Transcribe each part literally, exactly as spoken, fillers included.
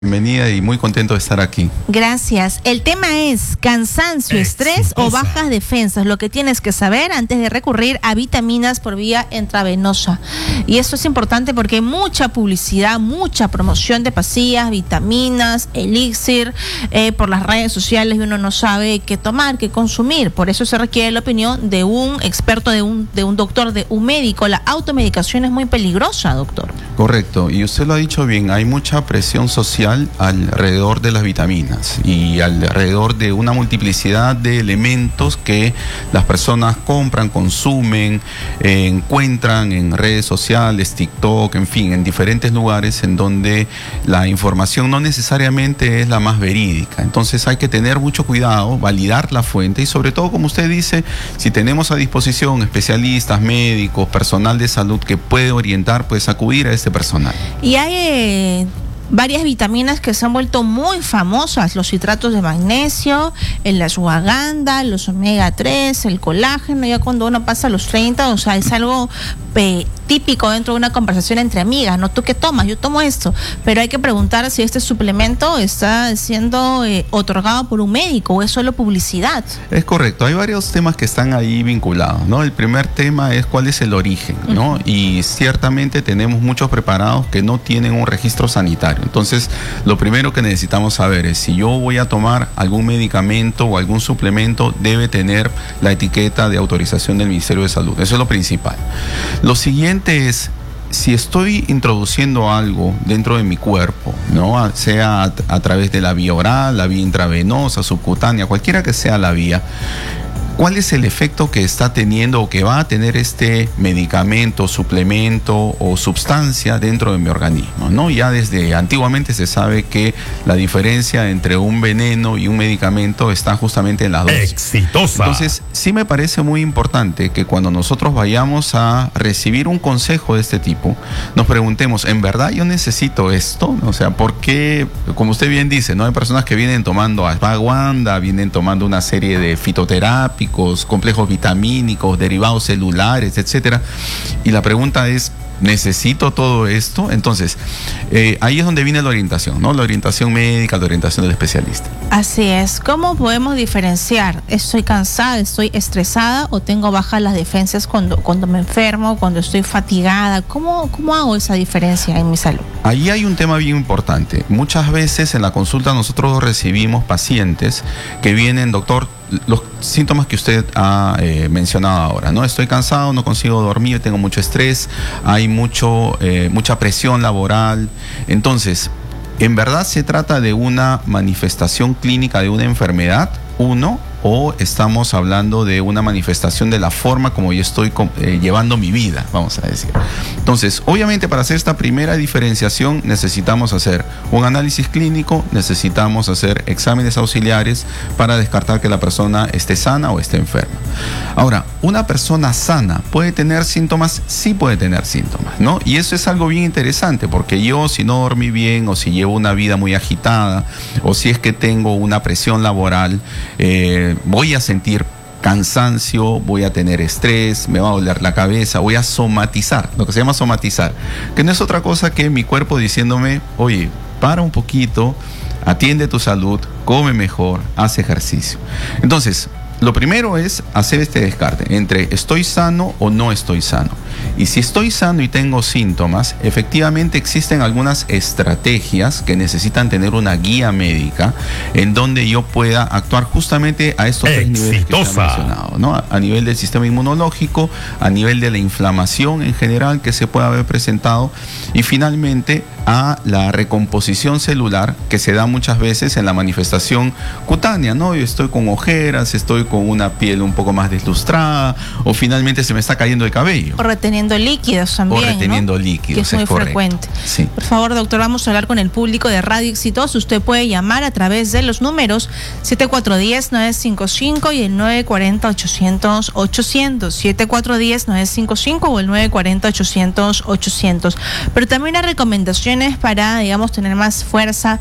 Bienvenida y muy contento de estar aquí. Gracias. El tema es cansancio, estrés Exitosa. o bajas defensas. Lo que tienes que saber antes de recurrir a vitaminas por vía intravenosa. Y esto es importante porque hay mucha publicidad, mucha promoción de pastillas, vitaminas, elixir, eh, por las redes sociales, y uno no sabe qué tomar, qué consumir. Por eso se requiere la opinión de un experto, de un, de un doctor, de un médico. La automedicación es muy peligrosa, doctor. Correcto. Y usted lo ha dicho bien, hay mucha presión social alrededor de las vitaminas y alrededor de una multiplicidad de elementos que las personas compran, consumen, eh, encuentran en redes sociales, TikTok, en fin, en diferentes lugares en donde la información no necesariamente es la más verídica. Entonces hay que tener mucho cuidado, validar la fuente y sobre todo, como usted dice, si tenemos a disposición especialistas, médicos, personal de salud que puede orientar, pues acudir a este personal. Y hay eh... varias vitaminas que se han vuelto muy famosas, los citratos de magnesio, el ashwagandha, los omega tres, el colágeno, ya cuando uno pasa los treinta, o sea, es algo eh, típico dentro de una conversación entre amigas, ¿no? ¿Tú qué tomas? Yo tomo esto, pero hay que preguntar si este suplemento está siendo eh, otorgado por un médico o es solo publicidad. Es correcto, hay varios temas que están ahí vinculados, ¿no? El primer tema es cuál es el origen, ¿no? Uh-huh. Y ciertamente tenemos muchos preparados que no tienen un registro sanitario. Entonces, lo primero que necesitamos saber es si yo voy a tomar algún medicamento o algún suplemento, debe tener la etiqueta de autorización del Ministerio de Salud. Eso es lo principal. Lo siguiente es, si estoy introduciendo algo dentro de mi cuerpo, ¿no? Sea a, a través de la vía oral, la vía intravenosa, subcutánea, cualquiera que sea la vía, ¿cuál es el efecto que está teniendo o que va a tener este medicamento, suplemento o sustancia dentro de mi organismo, ¿no? Ya desde antiguamente se sabe que la diferencia entre un veneno y un medicamento está justamente en la dosis. Exitosa. Entonces, sí me parece muy importante que cuando nosotros vayamos a recibir un consejo de este tipo, nos preguntemos, ¿en verdad yo necesito esto? O sea, ¿por qué? Como usted bien dice, ¿no? Hay personas que vienen tomando ashwagandha, vienen tomando una serie de fitoterápicos, complejos vitamínicos, derivados celulares, etcétera. Y la pregunta es, ¿necesito todo esto? Entonces, eh, ahí es donde viene la orientación, ¿no? La orientación médica, la orientación del especialista. Así es. ¿Cómo podemos diferenciar? ¿Estoy cansada, estoy estresada o tengo bajas las defensas cuando, cuando me enfermo, cuando estoy fatigada? ¿Cómo, cómo hago esa diferencia en mi salud? Ahí hay un tema bien importante. Muchas veces en la consulta nosotros recibimos pacientes que vienen, doctor, los síntomas que usted ha eh, mencionado ahora, ¿no? Estoy cansado, no consigo dormir, tengo mucho estrés, hay mucho, eh, mucha presión laboral. Entonces, ¿en verdad se trata de una manifestación clínica de una enfermedad, uno, o estamos hablando de una manifestación de la forma como yo estoy eh, llevando mi vida, vamos a decir? Entonces, obviamente para hacer esta primera diferenciación necesitamos hacer un análisis clínico, necesitamos hacer exámenes auxiliares para descartar que la persona esté sana o esté enferma. Ahora, una persona sana puede tener síntomas, sí puede tener síntomas, ¿no? Y eso es algo bien interesante porque yo, si no dormí bien o si llevo una vida muy agitada o si es que tengo una presión laboral, eh, voy a sentir cansancio, voy a tener estrés, me va a doler la cabeza, voy a somatizar, lo que se llama somatizar, que no es otra cosa que mi cuerpo diciéndome, oye, para un poquito, atiende tu salud, come mejor, haz ejercicio. Entonces, lo primero es hacer este descarte entre estoy sano o no estoy sano. Y si estoy sano y tengo síntomas, efectivamente existen algunas estrategias que necesitan tener una guía médica en donde yo pueda actuar justamente a estos tres niveles que se han mencionado, ¿no? A nivel del sistema inmunológico, a nivel de la inflamación en general que se puede haber presentado y finalmente a la recomposición celular que se da muchas veces en la manifestación cutánea, ¿no? Yo estoy con ojeras, estoy con una piel un poco más deslustrada o finalmente se me está cayendo el cabello. O reteniendo líquidos también, O reteniendo ¿no? líquidos, que es muy es correcto. frecuente. Sí. Por favor, doctor, vamos a hablar con el público de Radio Exitosa. Usted puede llamar a través de los números siete cuatro uno cero, nueve cinco cinco y el nueve cuatro cero, ochocientos, ochocientos. siete cuatro uno cero, nueve cinco cinco o el nueve cuatro cero, ochocientos, ochocientos. Pero también hay recomendaciones para, digamos, tener más fuerza,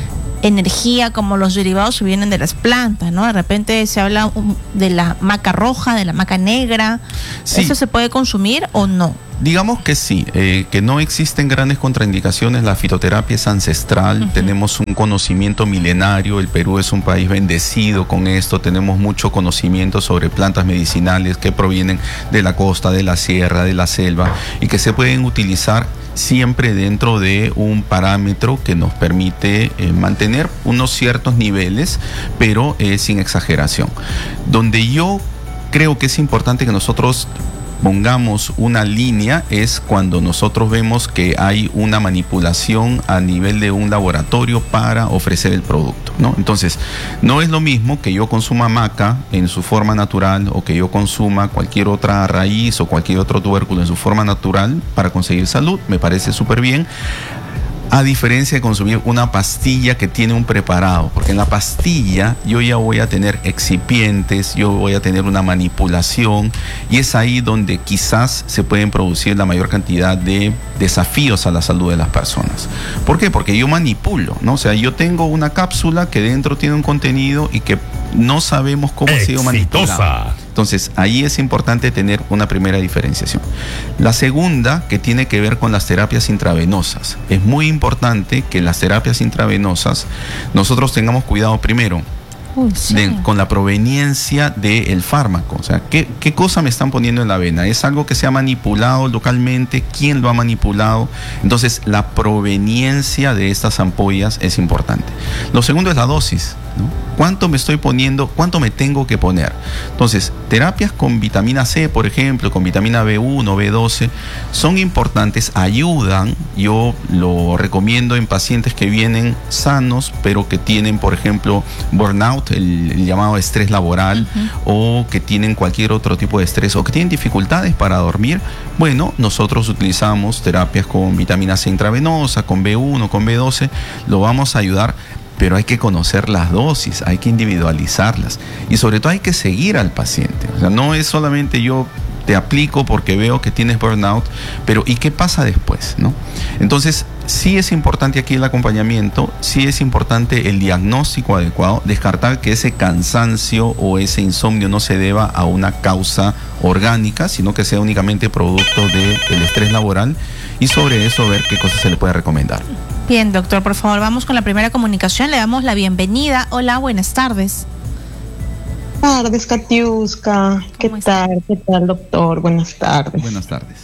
energía, como los derivados que vienen de las plantas, ¿no? De repente se habla um, de la maca roja, de la maca negra. Sí. ¿Eso se puede consumir o no? Digamos que sí, eh, que no existen grandes contraindicaciones, la fitoterapia es ancestral, uh-huh. tenemos un conocimiento milenario, el Perú es un país bendecido con esto, tenemos mucho conocimiento sobre plantas medicinales que provienen de la costa, de la sierra, de la selva y que se pueden utilizar siempre dentro de un parámetro que nos permite eh, mantener unos ciertos niveles, pero eh, sin exageración. Donde yo creo que es importante que nosotros pongamos una línea es cuando nosotros vemos que hay una manipulación a nivel de un laboratorio para ofrecer el producto, ¿no? Entonces, no es lo mismo que yo consuma maca en su forma natural o que yo consuma cualquier otra raíz o cualquier otro tubérculo en su forma natural para conseguir salud, me parece súper bien. A diferencia de consumir una pastilla que tiene un preparado, porque en la pastilla yo ya voy a tener excipientes, yo voy a tener una manipulación y es ahí donde quizás se pueden producir la mayor cantidad de desafíos a la salud de las personas. ¿Por qué? Porque yo manipulo, ¿no? O sea, yo tengo una cápsula que dentro tiene un contenido y que no sabemos cómo ha sido manipulado. Entonces, ahí es importante tener una primera diferenciación. La segunda, que tiene que ver con las terapias intravenosas. Es muy importante que las terapias intravenosas nosotros tengamos cuidado primero Uy, sí. de, con la proveniencia del fármaco. O sea, ¿qué, ¿qué cosa me están poniendo en la vena? ¿Es algo que se ha manipulado localmente? ¿Quién lo ha manipulado? Entonces, la proveniencia de estas ampollas es importante. Lo segundo es la dosis, ¿no? ¿Cuánto me estoy poniendo? ¿Cuánto me tengo que poner? Entonces, terapias con vitamina C, por ejemplo, con vitamina B uno, B doce, son importantes, ayudan. Yo lo recomiendo en pacientes que vienen sanos, pero que tienen, por ejemplo, burnout, el, el llamado estrés laboral, uh-huh. o que tienen cualquier otro tipo de estrés, o que tienen dificultades para dormir. Bueno, nosotros utilizamos terapias con vitamina C intravenosa, con B uno, con B doce, lo vamos a ayudar. Pero hay que conocer las dosis, hay que individualizarlas y sobre todo hay que seguir al paciente. O sea, no es solamente yo te aplico porque veo que tienes burnout, pero ¿y qué pasa después, no? Entonces, sí es importante aquí el acompañamiento, sí es importante el diagnóstico adecuado, descartar que ese cansancio o ese insomnio no se deba a una causa orgánica, sino que sea únicamente producto del estrés laboral y sobre eso ver qué cosas se le puede recomendar. Bien, doctor, por favor, vamos con la primera comunicación. Le damos la bienvenida. Hola, buenas tardes. Buenas tardes, Katiuska. ¿Qué tal? ¿Qué tal, doctor? Buenas tardes. Buenas tardes.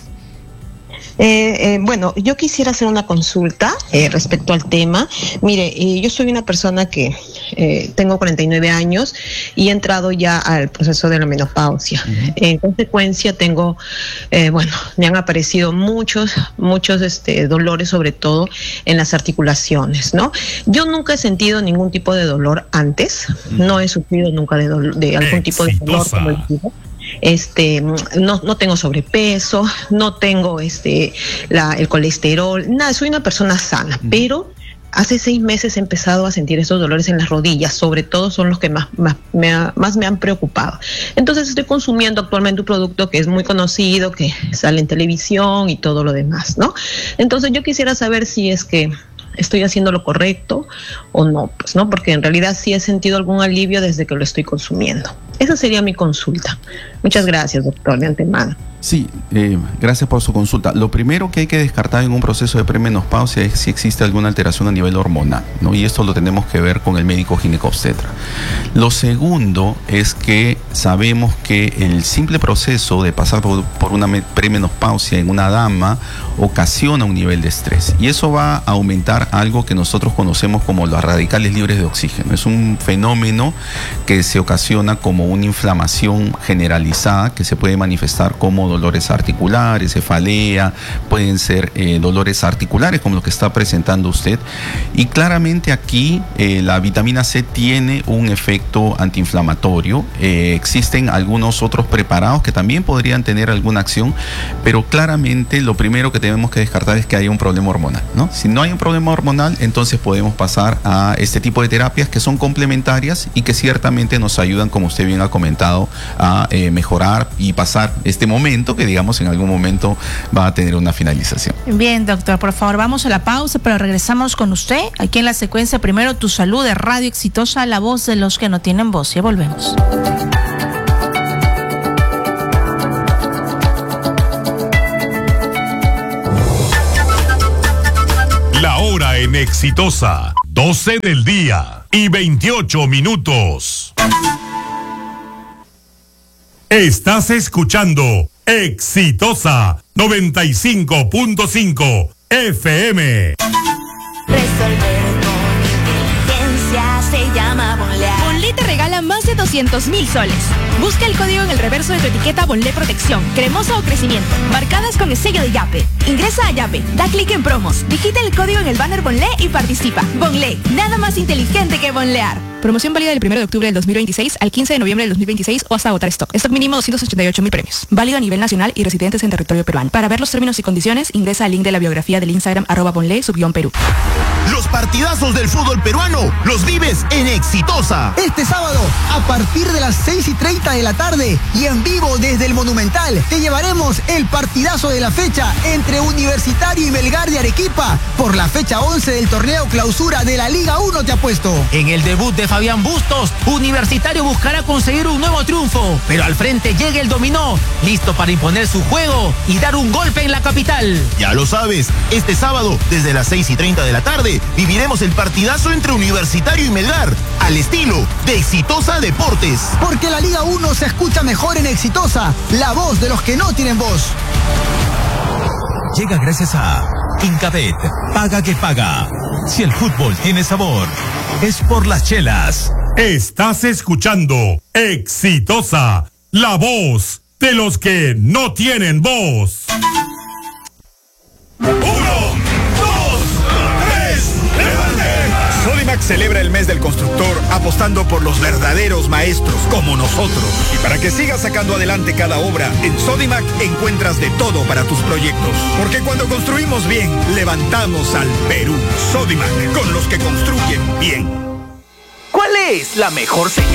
Eh, eh, bueno, yo quisiera hacer una consulta eh, respecto al tema. Mire, eh, yo soy una persona que eh, tengo cuarenta y nueve años y he entrado ya al proceso de la menopausia. Uh-huh. En consecuencia, tengo, eh, bueno, me han aparecido muchos, muchos este, dolores, sobre todo en las articulaciones, ¿no? Yo nunca he sentido ningún tipo de dolor antes, uh-huh. no he sufrido nunca de, do- de algún Exitosa. tipo de dolor, como les digo. Este, no, no tengo sobrepeso, no tengo este, la, el colesterol, nada, soy una persona sana, mm. pero hace seis meses he empezado a sentir esos dolores en las rodillas, sobre todo son los que más, más, me, ha, más me han preocupado. Entonces estoy consumiendo actualmente un producto que es muy conocido, que sale en televisión y todo lo demás, ¿no? Entonces yo quisiera saber si es que estoy haciendo lo correcto o no, pues no, porque en realidad sí he sentido algún alivio desde que lo estoy consumiendo. Esa sería mi consulta. Muchas gracias, doctor, de antemano. Sí, eh, gracias por su consulta. Lo primero que hay que descartar en un proceso de premenopausia es si existe alguna alteración a nivel hormonal, ¿no? Y esto lo tenemos que ver con el médico ginecobstetra. Lo segundo es que sabemos que el simple proceso de pasar por, por una premenopausia en una dama ocasiona un nivel de estrés. Y eso va a aumentar algo que nosotros conocemos como los radicales libres de oxígeno. Es un fenómeno que se ocasiona como una inflamación generalizada que se puede manifestar como dolores articulares, cefalea, pueden ser eh, dolores articulares como lo que está presentando usted. Y claramente aquí eh, la vitamina C tiene un efecto antiinflamatorio. Eh, existen algunos otros preparados que también podrían tener alguna acción, pero claramente lo primero que tenemos que descartar es que haya un problema hormonal, ¿no? Si no hay un problema hormonal, entonces podemos pasar a este tipo de terapias que son complementarias y que ciertamente nos ayudan, como usted bien ha comentado, a eh, mejorar y pasar este momento que digamos en algún momento va a tener una finalización. Bien, doctor, por favor, vamos a la pausa, pero regresamos con usted aquí en la secuencia Primero Tu Salud de Radio Exitosa, la voz de los que no tienen voz. Ya volvemos. en Exitosa. doce del día y veintiocho minutos. Estás escuchando Exitosa noventa y cinco punto cinco F M. Resolver con inteligencia se llama Bonlear. Bonle te regala más de doscientos mil soles. Busca el código en el reverso de tu etiqueta Bonle Protección, cremosa o crecimiento, marcadas con el sello de Yape. Ingresa a Yape, da clic en promos, digita el código en el banner Bonle y participa. Bonle, nada más inteligente que bonlear. Promoción válida del primero de octubre del dos mil veintiséis al quince de noviembre del dos mil veintiséis o hasta agotar stock. Stock mínimo doscientos ochenta y ocho mil premios. Válido a nivel nacional y residentes en territorio peruano. Para ver los términos y condiciones, ingresa al link de la biografía del Instagram arroba bonle subguión Perú. Los partidazos del fútbol peruano los vives en Exitosa. Este sábado, a partir de las seis y treinta de la tarde y en vivo desde el Monumental, te llevaremos el partidazo de la fecha entre Universitario y Melgar de Arequipa por la fecha once del torneo clausura de la Liga uno, te apuesto. En el debut de Fabián Bustos, Universitario buscará conseguir un nuevo triunfo, pero al frente llega el dominó, listo para imponer su juego y dar un golpe en la capital. Ya lo sabes, este sábado, desde las seis y treinta de la tarde, viviremos el partidazo entre Universitario y Melgar, al estilo de Exitosa Deportes. Porque la Liga uno se escucha mejor en Exitosa, la voz de los que no tienen voz. Llega gracias a Incabet, paga que paga. Si el fútbol tiene sabor, es por las chelas. Estás escuchando Exitosa, la voz de los que no tienen voz. Uno, dos, tres, levante. Sodimac celebra el mes del constructor apostando por los verdaderos maestros como nosotros. Y para que sigas sacando adelante cada obra, en Sodimac encuentras de todo para tus proyectos. Porque cuando construimos bien, levantamos al Perú. Sodimac, con los que construyen bien. ¿Cuál es la mejor señal?